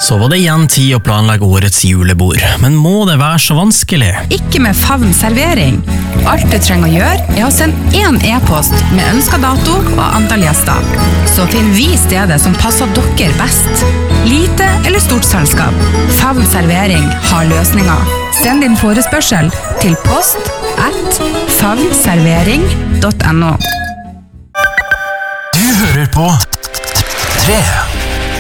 Så var det igjen tid å planlegge årets julebord, men må det være så vanskelig? Ikke med Favn servering. Alt du trenger å gjøre å sende en e-post med ønsket dato og antall gjester. Så finner vi stedet som passer dere best. Lite eller stort selskap. Favn servering har løsninger. Send din forespørsel til post@favnservering.no. Du hører på 3.